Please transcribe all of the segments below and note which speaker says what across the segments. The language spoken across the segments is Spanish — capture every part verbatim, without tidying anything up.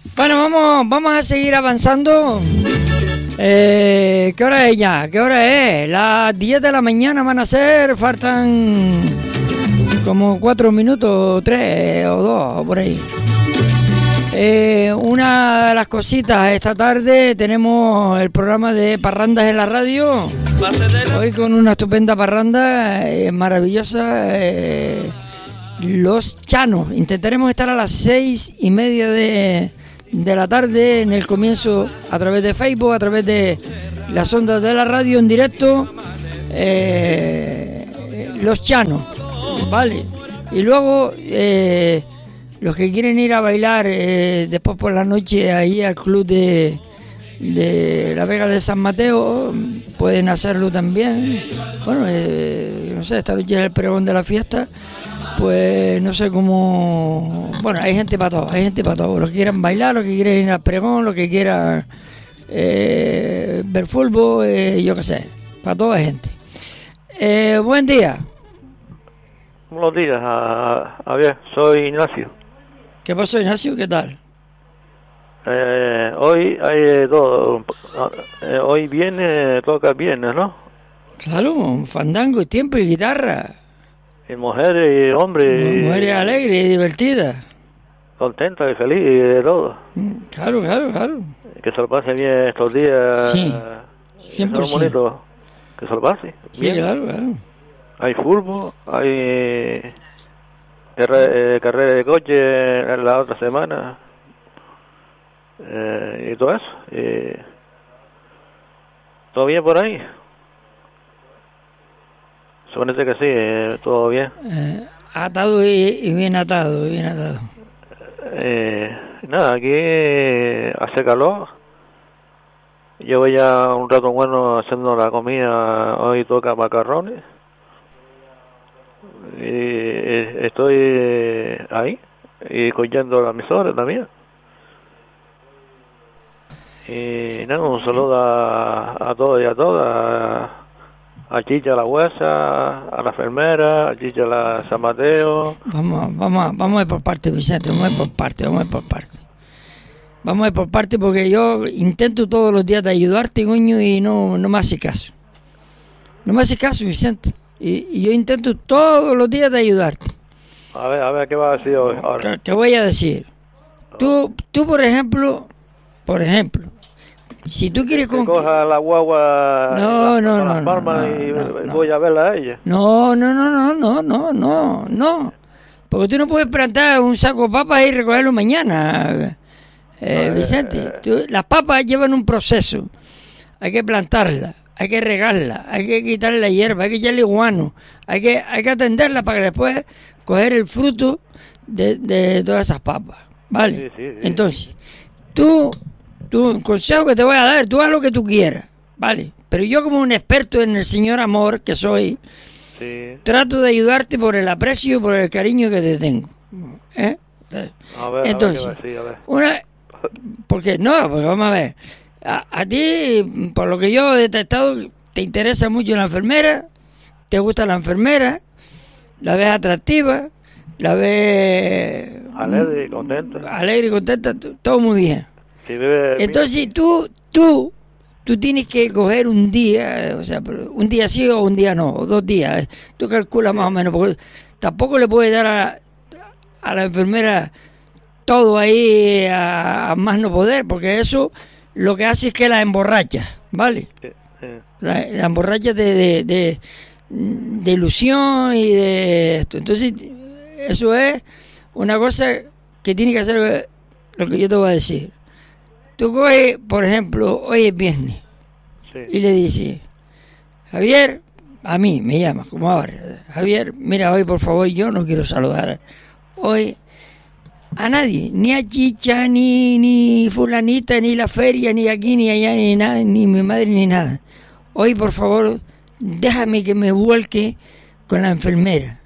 Speaker 1: Bueno, vamos, vamos a seguir avanzando. Eh, ¿Qué hora es ya? ¿Qué hora es? Las diez de la mañana van a ser, faltan como cuatro minutos, tres o dos, por ahí. Eh, una de las cositas, esta tarde tenemos el programa de Parrandas en la radio. Hoy con una estupenda parranda eh, maravillosa. Eh, Los Chanos. Intentaremos estar a las seis y media de... de la tarde en el comienzo a través de Facebook, a través de las ondas de la radio en directo, eh, Los Chanos, vale, y luego eh, los que quieren ir a bailar eh, después por la noche ahí al club de, de la Vega de San Mateo pueden hacerlo también. Bueno, eh, no sé, esta noche es el pregón de la fiesta. Pues no sé cómo... Bueno, hay gente para todo, hay gente para todo. Los que quieran bailar, los que quieran ir al pregón, los que quieran eh, ver fútbol, eh, yo qué sé. Para toda gente. Eh, buen día.
Speaker 2: Buenos días, Javier. Soy Ignacio.
Speaker 1: ¿Qué pasó, Ignacio? ¿Qué tal?
Speaker 2: Eh, hoy hay todo. Eh, hoy viene, toca viernes, ¿no?
Speaker 1: Claro, un fandango, tiempo y guitarra.
Speaker 2: Y mujeres y hombres.
Speaker 1: Mujeres alegres y divertidas.
Speaker 2: Contentas y felices y de todo.
Speaker 1: Claro, claro, claro.
Speaker 2: Que se lo pase bien estos días.
Speaker 1: Sí, cien por ciento.
Speaker 2: Bonito. Que se lo pase.
Speaker 1: Sí,
Speaker 2: bien.
Speaker 1: claro, claro.
Speaker 2: Hay fútbol, hay carrera, eh, carrera de coche la otra semana. Eh, y todo eso. Eh, ¿Todo bien por ahí? Supone que sí, eh, todo bien.
Speaker 1: Eh, atado y, y bien atado, bien atado.
Speaker 2: Eh, nada, aquí eh, hace calor. Llevo ya un rato bueno haciendo la comida. Hoy toca macarrones. Y eh, estoy eh, ahí y cogiendo la emisora también. Y nada, un saludo a, a todos y a todas. A Chicha la Huesa, a la enfermera, a Chicha la San Mateo.
Speaker 1: Vamos, vamos, vamos a ir por parte, Vicente, vamos a ir por parte, vamos a ir por parte. Vamos a ir por parte porque yo intento todos los días de ayudarte, coño, y no, no me hace caso. No me hace caso, Vicente. Y, y yo intento todos los días de ayudarte.
Speaker 2: A ver, a ver, ¿qué vas a decir hoy? Ahora.
Speaker 1: Te voy a decir. Tú, tú por ejemplo, por ejemplo, si tú quieres
Speaker 2: que coja la guagua
Speaker 1: no,
Speaker 2: la,
Speaker 1: no,
Speaker 2: las
Speaker 1: no,
Speaker 2: palmas
Speaker 1: no,
Speaker 2: y
Speaker 1: no, no.
Speaker 2: voy a verla a ella.
Speaker 1: No, no, no, no, no, no, no, no. Porque tú no puedes plantar un saco de papas y recogerlo mañana, eh, Vicente. Tú, las papas llevan un proceso. Hay que plantarlas, hay que regarlas, hay que quitarle la hierba, hay que echarle guano, hay que, hay que atenderlas para que después coger el fruto de, de todas esas papas, ¿vale?
Speaker 2: Sí, sí, sí.
Speaker 1: Entonces, tú... Tú, un consejo que te voy a dar, tú haz lo que tú quieras, ¿vale? Pero yo como un experto en el señor amor que soy,
Speaker 2: sí.
Speaker 1: trato de ayudarte por el aprecio y por el cariño que te tengo, ¿eh?
Speaker 2: A ver,
Speaker 1: entonces,
Speaker 2: a ver, qué va a decir, a ver.
Speaker 1: Una, ¿por qué? No, porque vamos a ver, a, a ti, por lo que yo he detectado, te interesa mucho la enfermera, te gusta la enfermera, la ves atractiva, la ves...
Speaker 2: Alegre y contenta.
Speaker 1: Alegre y contenta, todo muy bien.
Speaker 2: Si vive,
Speaker 1: Entonces tú, tú, tú tienes que coger un día, o sea, un día sí o un día no, o dos días. Tú calculas más o menos, porque tampoco le puedes dar a, a la enfermera todo ahí a, a más no poder, porque eso lo que hace es que la emborracha, ¿vale?
Speaker 2: Sí, sí.
Speaker 1: La, la emborracha de, de, de, de ilusión y de esto. Entonces, eso es una cosa que tiene que hacer lo que yo te voy a decir. Tú coges, por ejemplo, hoy es viernes,
Speaker 2: sí.
Speaker 1: Y le dices, Javier, a mí me llama, como ahora, Javier, mira, hoy por favor yo no quiero saludar hoy a nadie, ni a Chicha, ni, ni fulanita, ni la feria, ni aquí, ni allá, ni nada, ni mi madre, ni nada. Hoy por favor, déjame que me vuelque con la enfermera.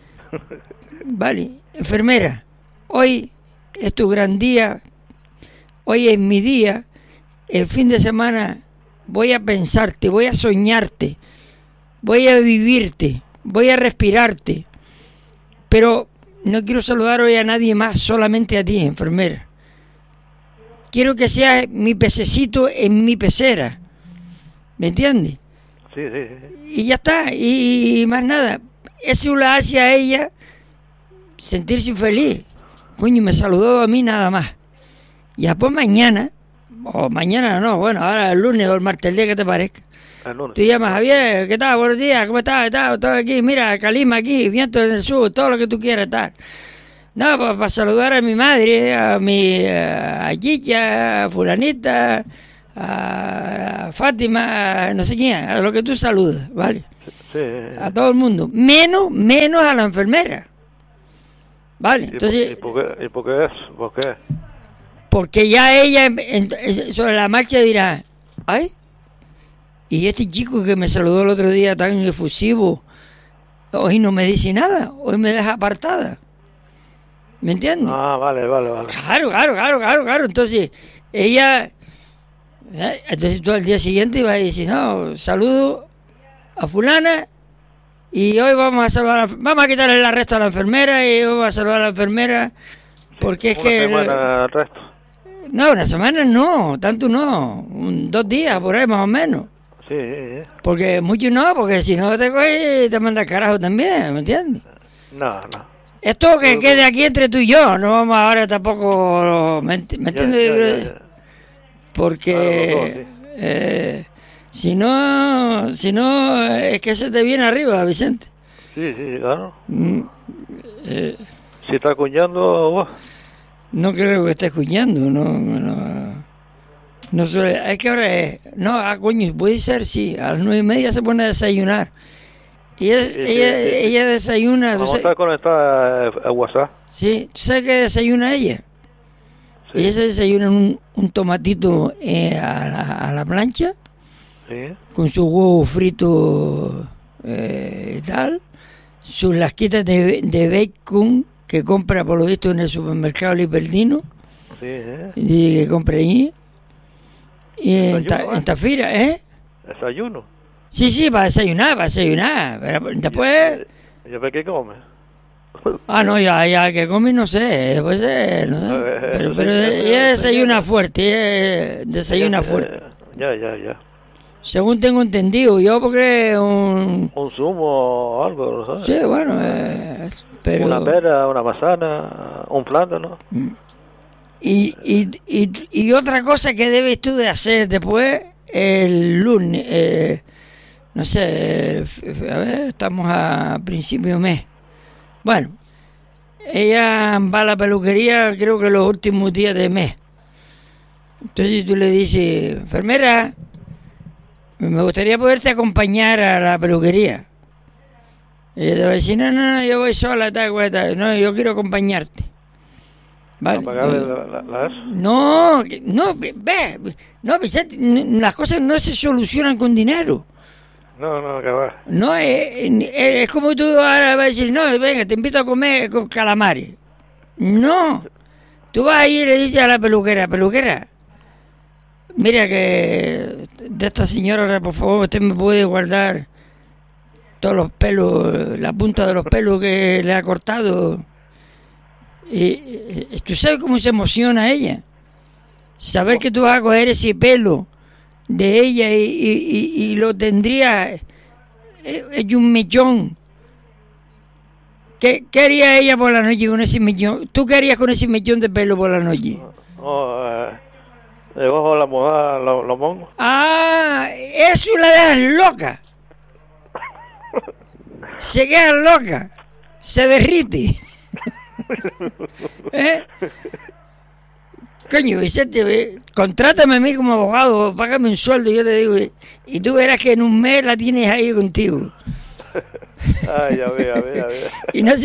Speaker 1: Vale, enfermera, hoy es tu gran día. Hoy es mi día, el fin de semana voy a pensarte, voy a soñarte, voy a vivirte, voy a respirarte, pero no quiero saludar hoy a nadie más, solamente a ti, enfermera. quiero que seas mi pececito en mi pecera. ¿Me entiendes?
Speaker 2: Sí, sí, sí.
Speaker 1: Y ya está, y, y más nada. Eso la hace a ella sentirse feliz. Coño, me saludó a mí nada más. Y después mañana, o mañana no, bueno, ahora el lunes o el martes, el día que te parezca.
Speaker 2: El lunes.
Speaker 1: Tú llamas, Javier, ¿qué tal? Buenos días, ¿cómo estás? ¿Qué tal? Todo aquí, mira, calima aquí, viento en el sur, todo lo que tú quieras, tal. No, para pa saludar a mi madre, a mi a Chicha, a fulanita, a Fátima, a no sé quién, a lo que tú saludas, ¿vale?
Speaker 2: Sí.
Speaker 1: A todo el mundo, menos, menos a la enfermera, ¿vale? Entonces,
Speaker 2: ¿Y por qué, y por qué es? ¿Por qué?
Speaker 1: Porque ya ella en, en, sobre la marcha dirá, ay, y este chico que me saludó el otro día tan efusivo, hoy no me dice nada, hoy me deja apartada. ¿Me entiendes?
Speaker 2: Ah, vale, vale, vale.
Speaker 1: Claro, claro, claro, claro, claro. Entonces, ella, ¿eh? Entonces tú al día siguiente vas a decir, no, saludo a fulana y hoy vamos a saludar, a, vamos a quitarle el arresto a la enfermera y vamos a saludar a la enfermera porque es
Speaker 2: una
Speaker 1: que...
Speaker 2: semana el resto.
Speaker 1: No, una semana no, tanto no, un, dos días por ahí más o menos.
Speaker 2: Sí, sí, sí.
Speaker 1: Porque mucho no, porque si no te coges te manda carajo también, ¿me entiendes?
Speaker 2: No, no.
Speaker 1: Esto que quede aquí entre tú y yo, no vamos ahora tampoco, ¿me, ent ¿me entiendes?
Speaker 2: Ya, ya, ya.
Speaker 1: Porque
Speaker 2: Claro, los dos, sí.
Speaker 1: eh, si no, si no, es que se te viene arriba, Vicente.
Speaker 2: Sí, sí, claro.
Speaker 1: Mm, eh,
Speaker 2: Si está cuñando vos.
Speaker 1: no creo que estés cuñando, no, no, no suele, es que ahora es, no, ah, coño, puede ser, sí, a las nueve y media se pone a desayunar. Y es,
Speaker 2: Sí, sí,
Speaker 1: ella,
Speaker 2: sí.
Speaker 1: ella desayuna.
Speaker 2: Vamos a
Speaker 1: ¿Tú
Speaker 2: estar
Speaker 1: sabes?
Speaker 2: conectada a WhatsApp.
Speaker 1: Sí, ¿tú sabes qué desayuna ella?
Speaker 2: Sí.
Speaker 1: Ella se desayuna un, un tomatito eh, a, la, a la plancha,
Speaker 2: Sí.
Speaker 1: con su huevo frito eh, y tal, sus lasquitas de, de bacon que compra por lo visto en el supermercado Libertino,
Speaker 2: Sí, ¿eh?
Speaker 1: y que compra allí, y en,
Speaker 2: Desayuno,
Speaker 1: ta,
Speaker 2: ¿eh?
Speaker 1: en Tafira, ¿eh?
Speaker 2: Desayuno.
Speaker 1: Sí, sí, para desayunar, para desayunar, pero después...
Speaker 2: ¿Y después qué come?
Speaker 1: Ah, no, ya, ya, que come no sé, después eh, no sé,
Speaker 2: Eh,
Speaker 1: pero,
Speaker 2: eso
Speaker 1: pero
Speaker 2: sí, eso
Speaker 1: ella
Speaker 2: sí,
Speaker 1: desayuna
Speaker 2: ya.
Speaker 1: fuerte, ella desayuna
Speaker 2: Ya,
Speaker 1: fuerte,
Speaker 2: Ya, ya, ya.
Speaker 1: según tengo entendido, yo porque un...
Speaker 2: Un zumo o algo, ¿no sabes?
Speaker 1: Sí, bueno, eh, pero...
Speaker 2: Una pera, una manzana, un plátano.
Speaker 1: Y, y, y, y otra cosa que debes tú de hacer después, el lunes, eh, no sé, a ver, estamos a principio de mes. Bueno, ella va a la peluquería creo que los últimos días de mes. Entonces tú le dices, enfermera, me gustaría poderte acompañar a la peluquería. Y ella te va a decir, no, no, no, yo voy sola, tal, tal, tal. No, yo quiero acompañarte. Vale.
Speaker 2: A pagarle la, la, la eso.
Speaker 1: No, que- no, ve, ve, no, Vicente, n- las cosas no se solucionan con dinero.
Speaker 2: No, no, que va.
Speaker 1: No, es, es- es como tú ahora vas a decir, no, venga, te invito a comer con calamares. No, tú vas a ir y le dices a la peluquera, peluquera, mira que de esta señora, por favor, usted me puede guardar todos los pelos, la punta de los pelos que le ha cortado. Y, y- ¿tú sabes cómo se emociona ella? Saber que tú vas a coger ese pelo de ella y, y, y, y lo tendría hecho un mechón. ¿Qué, ¿Qué haría ella por la noche con ese mechón? ¿Tú qué harías con ese mechón de pelo por la noche?
Speaker 2: No, eh, debajo de la moda lo, lo pongo.
Speaker 1: Ah, eso la dejas loca. Se queda loca. Se derrite. ¿Eh? Coño, Vicente, ve, contrátame a mí como abogado, págame un sueldo, yo te digo, y, y tú verás que en un mes la tienes ahí contigo.
Speaker 2: Ay, ya ve, ya ve, ya ve.
Speaker 1: Y no sé,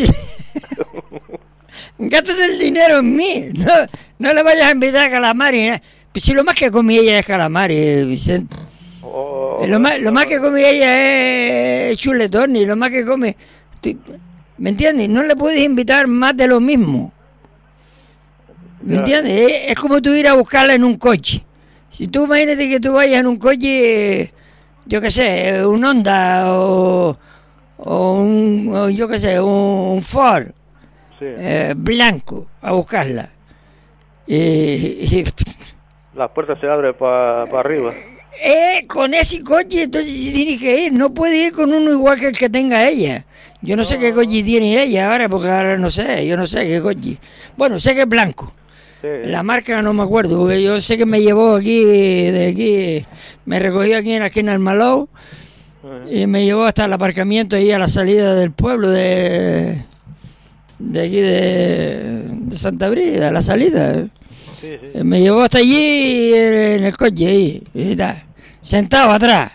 Speaker 1: gástate el dinero en mí, no, no le vayas a invitar a calamares, ¿eh? Pues si lo más que come ella es calamares, Vicente.
Speaker 2: Oh,
Speaker 1: lo, más, lo más que come ella es chuletón, y lo más que come... tú- ¿Me entiendes? No le puedes invitar más de lo mismo. ¿Me
Speaker 2: Ya.
Speaker 1: entiendes? Es, es como tú ir a buscarla en un coche. Si tú imagínate que tú vayas en un coche, eh, yo qué sé, un Honda o, o un, o yo qué sé, un, un Ford
Speaker 2: Sí.
Speaker 1: eh, blanco a buscarla. Y, y
Speaker 2: las puertas se abren para pa arriba.
Speaker 1: Eh, con ese coche, entonces sí tiene que ir. No puede ir con uno igual que el que tenga ella. Yo no, no sé qué coche tiene ella ahora, porque ahora no sé, yo no sé qué coche. Bueno, sé que es blanco. Sí. La marca no me acuerdo, porque yo sé que me llevó aquí, de aquí, me recogió aquí en la esquina del Malou, uh-huh. y me llevó hasta el aparcamiento ahí a la salida del pueblo de, de aquí de, de Santa Brida, a la salida. Sí, sí. Me llevó hasta allí en el coche, ahí, y tal, sentado atrás.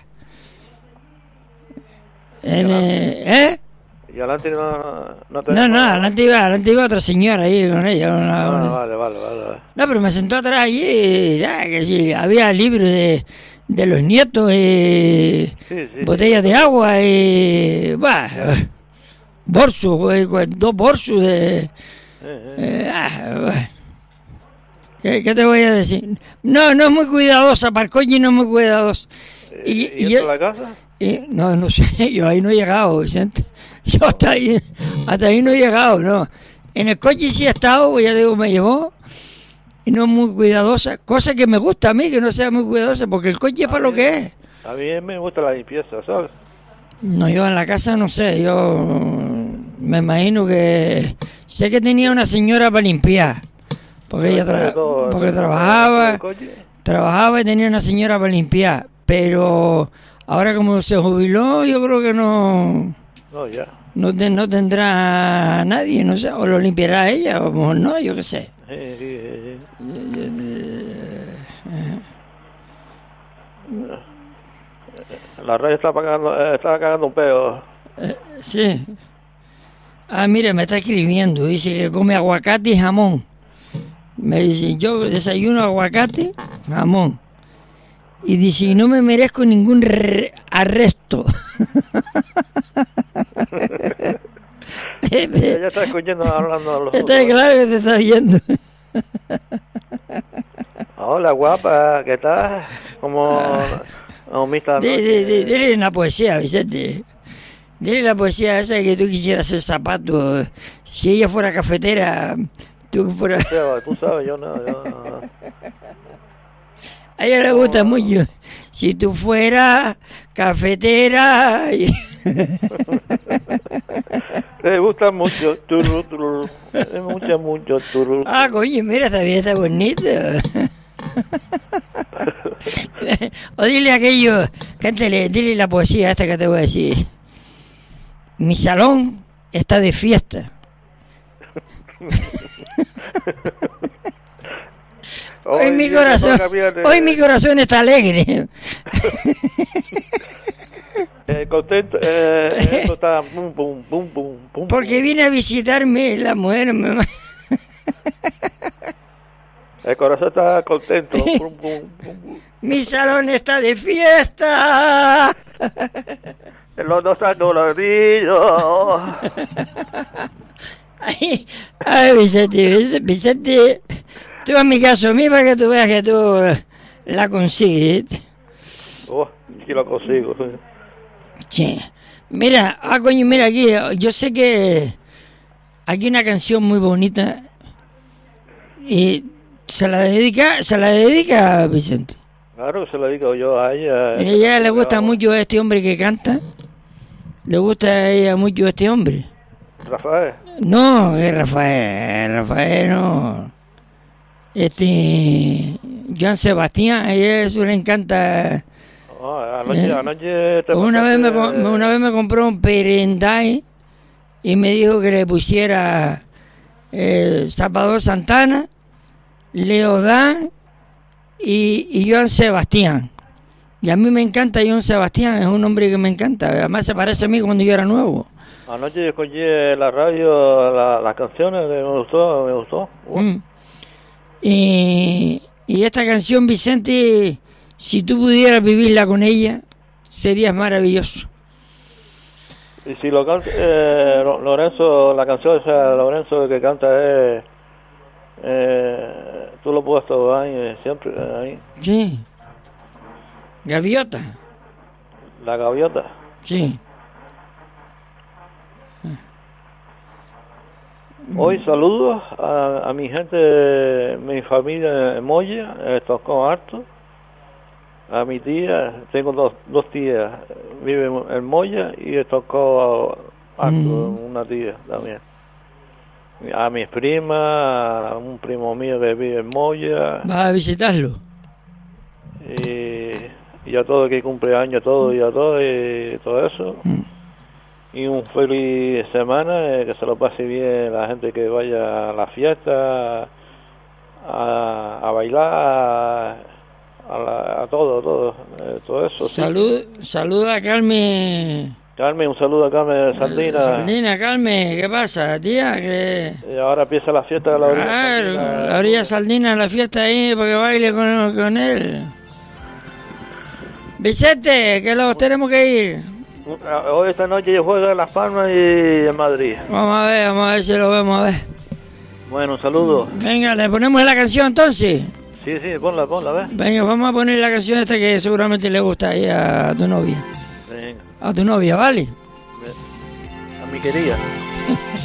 Speaker 1: En, ¿Eh?
Speaker 2: ¿Y adelante no, no te
Speaker 1: No, no, adelante iba, adelante iba otra señora ahí con ella. Una,
Speaker 2: ah,
Speaker 1: una...
Speaker 2: Vale, vale, vale.
Speaker 1: No, pero me sentó atrás allí y ya, que sí, había libros de, de los nietos y sí, sí, botellas sí. de agua y... Bah, bolsos, dos bolsos de... Eh, eh. Eh, ah, bah. ¿Qué, ¿Qué te voy a decir? No, no es muy cuidadosa, para el coche no es muy cuidadosa.
Speaker 2: ¿Y, ¿Y, y yo, la casa?
Speaker 1: Y, no, no sé, yo ahí no he llegado, Vicente. Yo hasta ahí, hasta ahí no he llegado, no. En el coche sí he estado, ya digo, me llevó, y no es muy cuidadosa, cosa que me gusta a mí, que no sea muy cuidadosa, porque el coche es para lo que es.
Speaker 2: A mí me gusta la limpieza, ¿sabes?
Speaker 1: No, yo en la casa no sé, yo me imagino que... Sé que tenía una señora para limpiar, porque ella tra todo, porque trabajaba, trabajaba y tenía una señora para limpiar, pero ahora como se jubiló, yo creo que no...
Speaker 2: No, ya.
Speaker 1: No, te, no tendrá nadie, no sé, o lo limpiará ella, o mejor no, yo qué sé.
Speaker 2: Sí, sí, sí. La radio está pagando, está cagando un pedo.
Speaker 1: Eh, sí. Ah, mira, me está escribiendo, dice que come aguacate y jamón. Me dice, yo desayuno aguacate, jamón. Y dice, y no me merezco ningún re arresto.
Speaker 2: Ella está escuchando hablando a los
Speaker 1: Está otros. Claro que te está oyendo.
Speaker 2: Hola, guapa, ¿qué tal? Como... Oh,
Speaker 1: Dile una poesía, Vicente. Dile la poesía esa que tú quisieras ser zapato. Si ella fuera cafetera, tú fueras...
Speaker 2: Tú sabes, yo no... Yo no.
Speaker 1: A ella le gusta no. mucho. Si tú fueras cafetera...
Speaker 2: Le gusta mucho. Turru, turru. Le gusta mucho. Turru.
Speaker 1: Ah, coño, mira, esta vida está bonita. O dile aquello, cántale, dile la poesía esta que te voy a decir. Mi salón está de fiesta. Hoy, hoy mi corazón, hoy mi corazón está alegre.
Speaker 2: Eh, contento, eh, esto está pum, pum, pum, pum, pum.
Speaker 1: Porque vine a visitarme la mujer. Me...
Speaker 2: El corazón está contento. Pum, pum, pum, pum.
Speaker 1: Mi salón está de fiesta.
Speaker 2: Los dos están doloridos.
Speaker 1: Ay, ay, Vicente, Vicente, tú haz mi caso a mí para que tú veas que tú la consigues.
Speaker 2: Oh, sí lo consigo.
Speaker 1: Sí. Mira, ah, coño, mira aquí, yo sé que aquí hay una canción muy bonita y se la dedica, se la dedica a Vicente.
Speaker 2: Claro, se la dedico yo a ella.
Speaker 1: A ella le gusta mucho a este hombre que canta. Le gusta a ella mucho a este hombre.
Speaker 2: Rafael.
Speaker 1: No, que Rafael, Rafael no. Este, Joan Sebastián, a ella eso le encanta.
Speaker 2: Oh, anoche, eh, anoche te
Speaker 1: una vez me una vez me compró un Perendai y me dijo que le pusiera eh, Salvador Santana, Leodán y, y Joan Sebastián. Y a mí me encanta Joan Sebastián, es un hombre que me encanta. Además se parece a mí cuando yo era nuevo.
Speaker 2: Anoche escuché en la radio la, las canciones, me gustó, me gustó. Uh.
Speaker 1: Mm. Y, y esta canción, Vicente, si tú pudieras vivirla con ella, serías maravilloso.
Speaker 2: Y si lo canta, eh, Lorenzo, la canción esa, Lorenzo que canta es, eh, tú lo puedes todo ahí, siempre ahí.
Speaker 1: Sí. Gaviota.
Speaker 2: La gaviota.
Speaker 1: Sí.
Speaker 2: Hoy saludos a, a mi gente, mi familia en Moya, eh, tocó harto. A mi tía, tengo dos, dos tías, viven en Moya y le tocó harto, mm. una tía también. A mis primas, a un primo mío que vive en Moya.
Speaker 1: ¿Vas a visitarlo?
Speaker 2: Y, y a todo que cumple años, todo y a todo y todo eso. Mm. Y un feliz semana, eh, que se lo pase bien la gente que vaya a la fiesta, a, a bailar, a, a, la, a todo, todo, eh, todo eso.
Speaker 1: Salud, sí. Saluda a Carmen.
Speaker 2: Carmen, un saludo a Carmen Sardina.
Speaker 1: Sardina, Carmen, ¿qué pasa, tía? Que...
Speaker 2: Y ahora empieza la fiesta de la orilla
Speaker 1: claro,
Speaker 2: Sardina.
Speaker 1: La orilla Sardina, la fiesta ahí, para que baile con, con él. Vicente, que los tenemos que ir.
Speaker 2: Hoy esta noche yo juego en Las Palmas y en Madrid.
Speaker 1: Vamos a ver, vamos a ver si lo vemos, a ver.
Speaker 2: Bueno, un saludo.
Speaker 1: Venga, ¿le ponemos la canción entonces?
Speaker 2: Sí, sí, ponla, ponla, a ver.
Speaker 1: Venga, vamos a poner la canción esta que seguramente le gusta ahí a tu novia.
Speaker 2: Venga.
Speaker 1: A tu novia, ¿vale?
Speaker 2: A mi querida.